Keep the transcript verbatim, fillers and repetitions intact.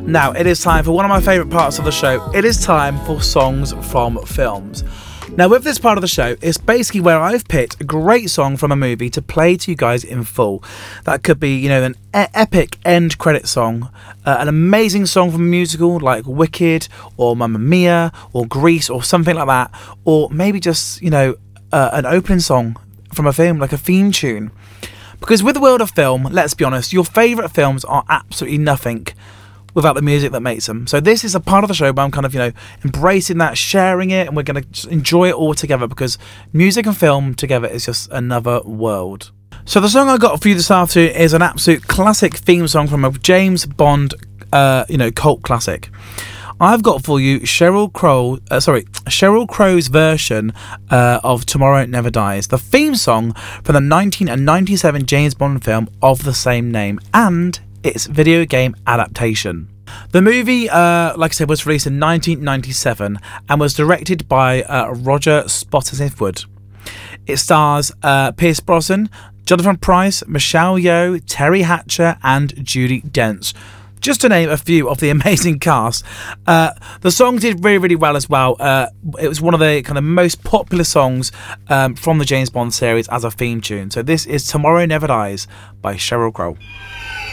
Now, it is time for one of my favourite parts of the show. It is time for songs from films. Now, with this part of the show, it's basically where I've picked a great song from a movie to play to you guys in full. That could be, you know, an e- epic end credit song, uh, an amazing song from a musical like Wicked or Mamma Mia or Grease or something like that, or maybe just, you know, uh, an opening song from a film, like a theme tune. Because with the world of film, let's be honest, your favourite films are absolutely nothing without the music that makes them. So this is a part of the show where I'm kind of, you know, embracing that, sharing it, and we're going to enjoy it all together, because music and film together is just another world. So the song I got for you this afternoon is an absolute classic theme song from a James Bond, uh, you know, cult classic. I've got for you Sheryl Crow, uh, sorry, Sheryl Crow's version uh, of Tomorrow Never Dies, the theme song from the nineteen ninety-seven James Bond film of the same name, and its video game adaptation. The movie, uh, like I said, was released in nineteen ninety-seven and was directed by uh, Roger Spottiswoode. It stars uh, Pierce Brosnan, Jonathan Pryce, Michelle Yeoh, Terry Hatcher, and Judi Dench, just to name a few of the amazing cast. Uh, the song did really, really well as well. Uh, it was one of the kind of most popular songs um, from the James Bond series as a theme tune. So this is Tomorrow Never Dies by Sheryl Crow.